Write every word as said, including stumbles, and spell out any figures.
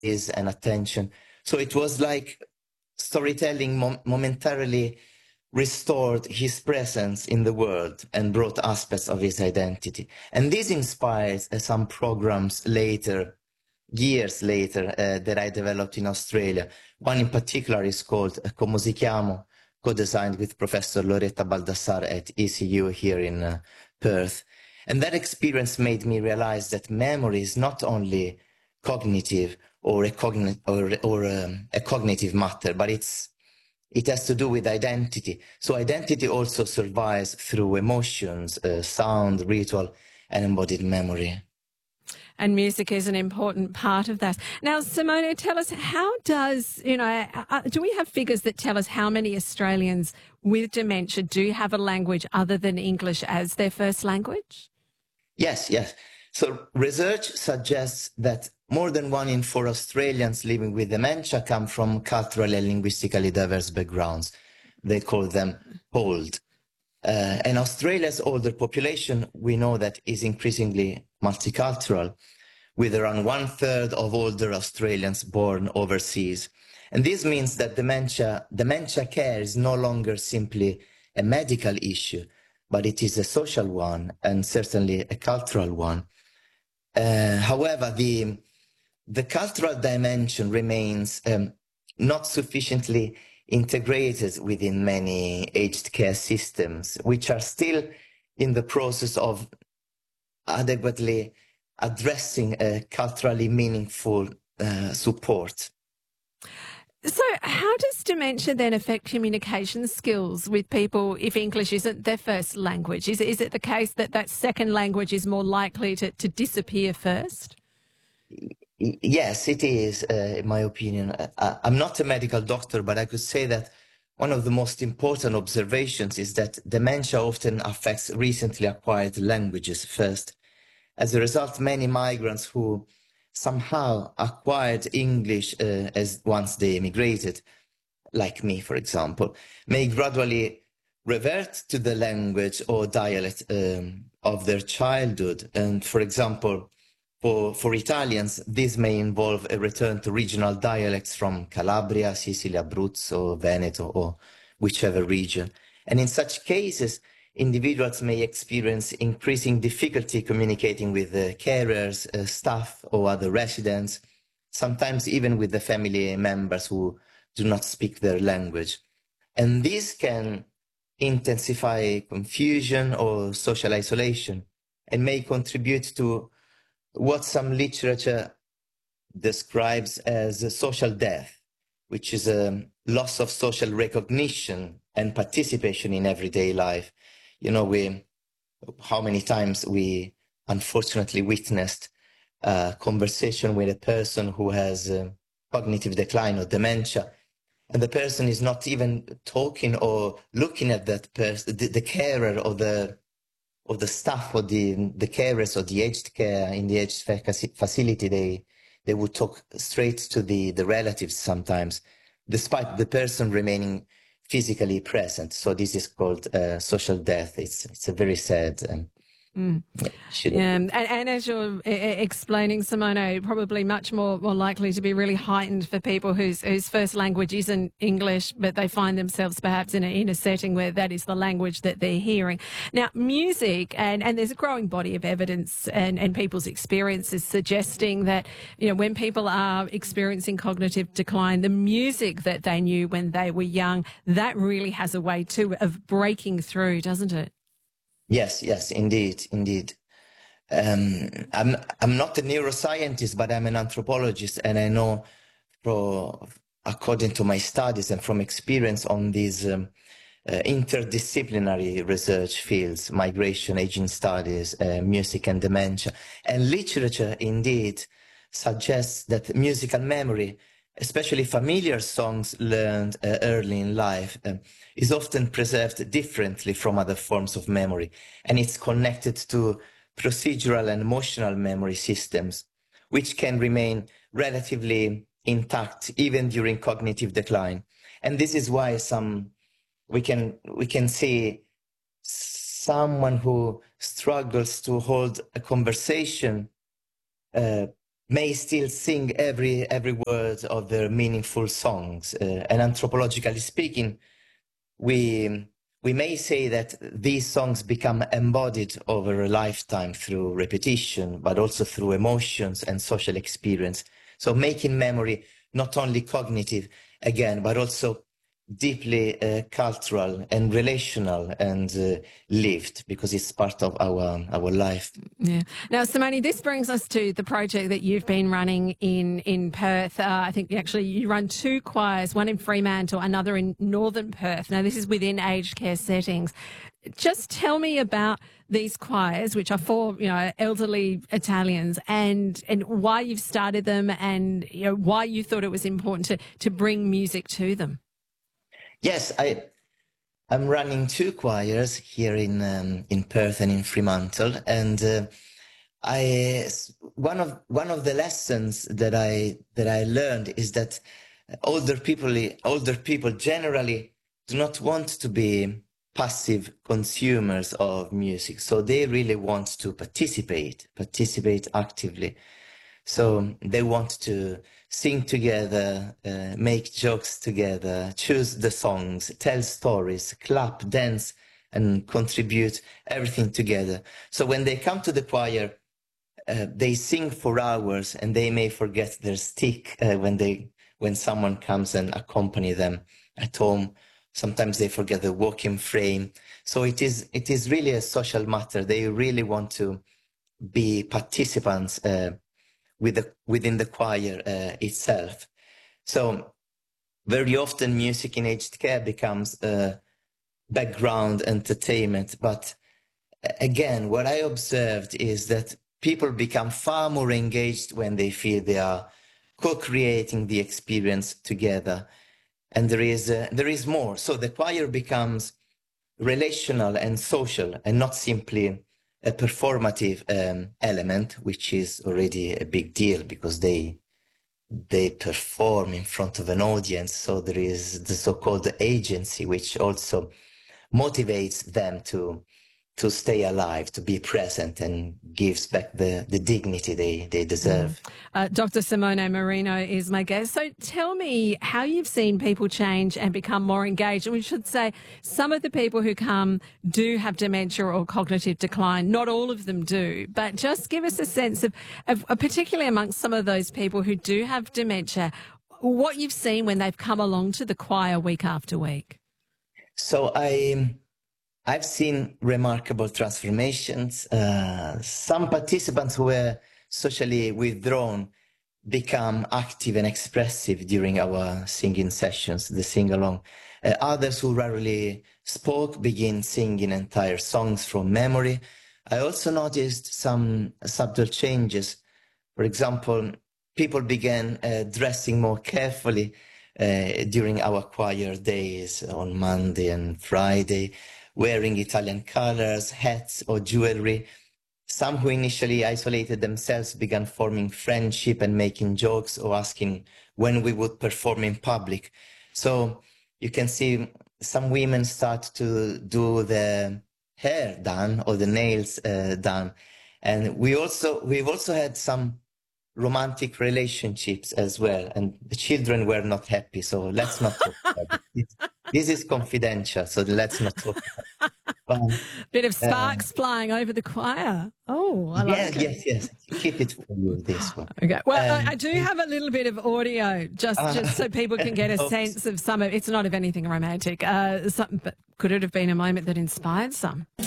and attention. So it was like storytelling mom momentarily restored his presence in the world and brought aspects of his identity. And this inspires uh, some programs later, years later, uh, that I developed in Australia. One in particular is called uh, Como si chiamo, co-designed with Professor Loretta Baldassar at E C U here in uh, Perth. And that experience made me realize that memory is not only cognitive or a, cogn or, or, um, a cognitive matter, but it's it has to do with identity. So identity also survives through emotions, uh, sound, ritual, and embodied memory. And music is an important part of that. Now, Simone, tell us, how does, you know, uh, do we have figures that tell us how many Australians with dementia do have a language other than English as their first language? Yes, yes. So research suggests that more than one in four Australians living with dementia come from culturally and linguistically diverse backgrounds. They call them old. Uh, and Australia's older population, we know that, is increasingly multicultural, with around one third of older Australians born overseas. And this means that dementia, dementia care is no longer simply a medical issue, but it is a social one and certainly a cultural one. Uh, however, the, the cultural dimension remains um, not sufficiently integrated within many aged care systems, which are still in the process of adequately addressing a culturally meaningful uh, support. So how does dementia then affect communication skills with people if English isn't their first language? Is it, is it the case that that second language is more likely to, to disappear first? Yes, it is, uh, in my opinion. I, I'm not a medical doctor, but I could say that one of the most important observations is that dementia often affects recently acquired languages first. As a result, many migrants who somehow acquired English uh, as once they immigrated, like me, for example, may gradually revert to the language or dialect um, of their childhood. And for example, for, for Italians, this may involve a return to regional dialects from Calabria, Sicily, Abruzzo, Veneto, or whichever region. And in such cases, individuals may experience increasing difficulty communicating with uh, carers, uh, staff, or other residents, sometimes even with the family members who do not speak their language. And this can intensify confusion or social isolation and may contribute to what some literature describes as a social death, which is a loss of social recognition and participation in everyday life. You know, we, how many times we unfortunately witnessed a conversation with a person who has a cognitive decline or dementia, and the person is not even talking or looking at that person, the, the carer or the or the staff or the the carers or the aged care in the aged facility. They they would talk straight to the the relatives sometimes, despite the person remaining physically present. So this is called uh, social death. It's it's a very sad and Mm. Yeah, and, and as you're explaining, Simone, probably much more, more likely to be really heightened for people whose whose first language isn't English, but they find themselves perhaps in a, in a setting where that is the language that they're hearing. Now, music, and, and there's a growing body of evidence and, and people's experiences suggesting that, you know, when people are experiencing cognitive decline, the music that they knew when they were young, that really has a way too of breaking through, doesn't it? Yes, yes, indeed, indeed. Um, I'm I'm not a neuroscientist, but I'm an anthropologist, and I know, pro, according to my studies and from experience on these um, uh, interdisciplinary research fields, migration, aging studies, uh, music and dementia, and literature indeed suggests that musical memory, especially familiar songs learned uh, early in life, um, is often preserved differently from other forms of memory, and it's connected to procedural and emotional memory systems, which can remain relatively intact even during cognitive decline. And this is why some we can we can see someone who struggles to hold a conversation uh, may still sing every every word of their meaningful songs. Uh, and anthropologically speaking, we we may say that these songs become embodied over a lifetime through repetition, but also through emotions and social experience. So making memory not only cognitive, again, but also deeply uh, cultural and relational and uh, lived, because it's part of our our life. Yeah. Now, Simone, this brings us to the project that you've been running in in Perth. Uh, I think actually you run two choirs, one in Fremantle, another in Northern Perth. Now, this is within aged care settings. Just tell me about these choirs, which are for, you know, elderly Italians, and and why you've started them, and, you know, why you thought it was important to to bring music to them. Yes, I, I'm running two choirs here in um, in Perth and in Fremantle, and uh, I one of one of the lessons that I that I learned is that older people older people generally do not want to be passive consumers of music, so they really want to participate, participate actively. So they want to sing together, uh, make jokes together, choose the songs, tell stories, clap, dance, and contribute everything together. So when they come to the choir, uh, they sing for hours, and they may forget their stick uh, when they when someone comes and accompany them at home. Sometimes they forget the walking frame. So it is it is really a social matter. They really want to be participants Uh, with the, within the choir uh, itself. So very often music in aged care becomes uh, background entertainment. But again, what I observed is that people become far more engaged when they feel they are co-creating the experience together. And there is, uh, there is more. So the choir becomes relational and social, and not simply a performative um, element, which is already a big deal because they they perform in front of an audience. So there is the so-called agency, which also motivates them to to stay alive, to be present, and gives back the, the dignity they, they deserve. Mm. Uh, Doctor Simone Marino is my guest. So tell me how you've seen people change and become more engaged. And we should say some of the people who come do have dementia or cognitive decline. Not all of them do, but just give us a sense of, of particularly amongst some of those people who do have dementia, what you've seen when they've come along to the choir week after week. So I... I've seen remarkable transformations. Uh, some participants who were socially withdrawn become active and expressive during our singing sessions, the sing-along. Uh, others who rarely spoke begin singing entire songs from memory. I also noticed some subtle changes. For example, people began uh, dressing more carefully uh, during our choir days on Monday and Friday, wearing Italian colors, hats, or jewelry. Some who initially isolated themselves began forming friendship and making jokes or asking when we would perform in public. So you can see some women start to do the hair done or the nails uh, done. And we also, we've also had some romantic relationships as well. And the children were not happy. So let's not talk about it. This is confidential, so let's not talk about it. But, bit of sparks uh, flying over the choir. Oh, I like yes, it. Yes, yes, Keep it for you, this one. Okay. Well, um, I, I do have a little bit of audio, just, uh, just so people can get a sense of some of. It's not of anything romantic. Uh, some, but could it have been a moment that inspired some?